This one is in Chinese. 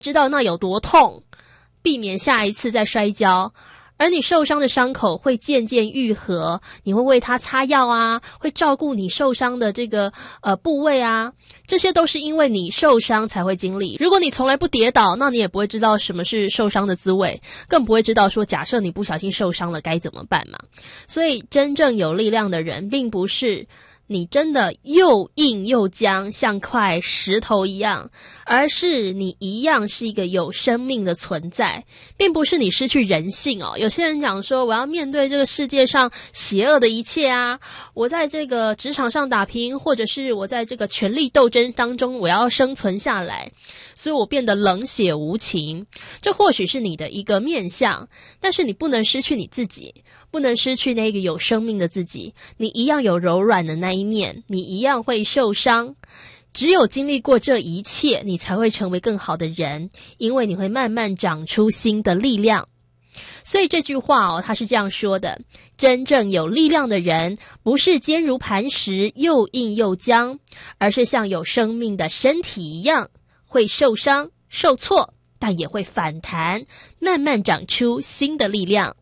知道那有多痛，避免下一次再摔跤。而你受伤的伤口会渐渐愈合，你会为它擦药啊，会照顾你受伤的这个部位啊，这些都是因为你受伤才会经历。如果你从来不跌倒，那你也不会知道什么是受伤的滋味，更不会知道说假设你不小心受伤了该怎么办嘛。所以真正有力量的人，并不是你真的又硬又僵，像块石头一样，而是你一样是一个有生命的存在，并不是你失去人性哦。有些人讲说，我要面对这个世界上邪恶的一切啊，我在这个职场上打拼，或者是我在这个权力斗争当中，我要生存下来，所以我变得冷血无情。这或许是你的一个面向，但是你不能失去你自己，不能失去那个有生命的自己，你一样有柔软的那一面，你一样会受伤。只有经历过这一切，你才会成为更好的人，因为你会慢慢长出新的力量。所以这句话他是这样说的：真正有力量的人，不是坚如磐石，又硬又僵，而是像有生命的身体一样，会受伤、受挫，但也会反弹，慢慢长出新的力量。